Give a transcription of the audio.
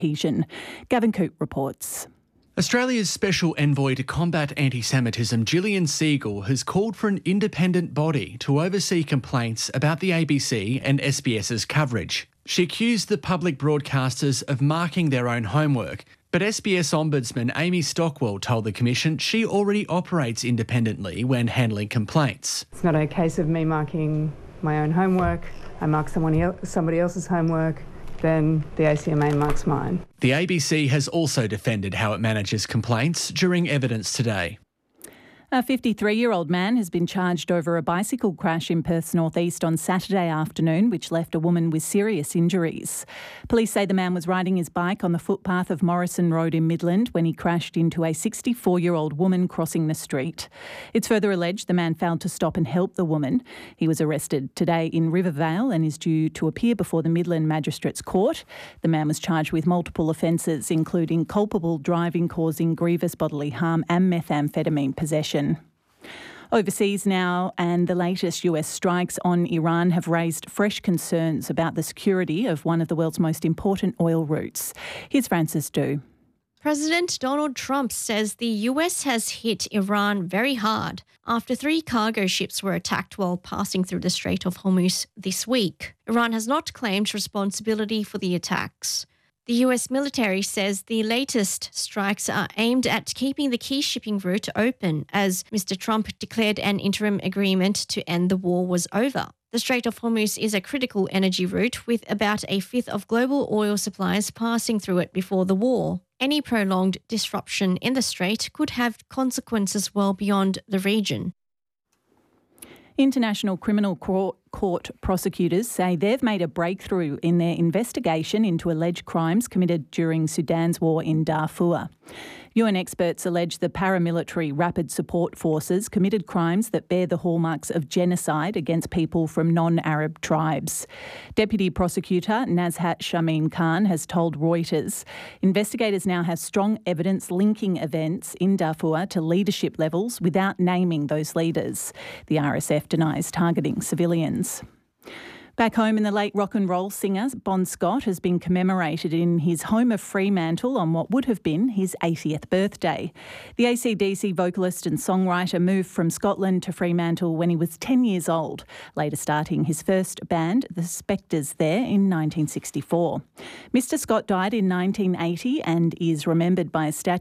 adhesion. Gavin Coote reports. Australia's Special Envoy to Combat Anti-Semitism, Gillian Siegel, has called for an independent body to oversee complaints about the ABC and SBS's coverage. She accused the public broadcasters of marking their own homework, but SBS Ombudsman Amy Stockwell told the Commission she already operates independently when handling complaints. It's not a case of me marking my own homework. I mark somebody else's homework, then the ACMA marks mine. The ABC has also defended how it manages complaints during evidence today. A 53-year-old man has been charged over a bicycle crash in Perth's northeast on Saturday afternoon, which left a woman with serious injuries. Police say the man was riding his bike on the footpath of Morrison Road in Midland when he crashed into a 64-year-old woman crossing the street. It's further alleged the man failed to stop and help the woman. He was arrested today in Rivervale and is due to appear before the Midland Magistrates Court. The man was charged with multiple offences, including culpable driving causing grievous bodily harm and methamphetamine possession. Overseas now, and the latest US strikes on Iran have raised fresh concerns about the security of one of the world's most important oil routes. Here's Frances Du. President Donald Trump says the US has hit Iran very hard after 3 cargo ships were attacked while passing through the Strait of Hormuz this week. Iran has not claimed responsibility for the attacks. The US military says the latest strikes are aimed at keeping the key shipping route open as Mr. Trump declared an interim agreement to end the war was over. The Strait of Hormuz is a critical energy route with about a fifth of global oil supplies passing through it before the war. Any prolonged disruption in the strait could have consequences well beyond the region. International Criminal Court prosecutors say they've made a breakthrough in their investigation into alleged crimes committed during Sudan's war in Darfur. UN experts allege the paramilitary Rapid Support Forces committed crimes that bear the hallmarks of genocide against people from non-Arab tribes. Deputy Prosecutor Nazhat Shamim Khan has told Reuters investigators now have strong evidence linking events in Darfur to leadership levels without naming those leaders. The RSF denies targeting civilians. Back home, in the late rock and roll singer Bon Scott has been commemorated in his home of Fremantle on what would have been his 80th birthday. The AC/DC vocalist and songwriter moved from Scotland to Fremantle when he was 10 years old, later starting his first band, The Spectres, there in 1964. Mr Scott died in 1980 and is remembered by a statue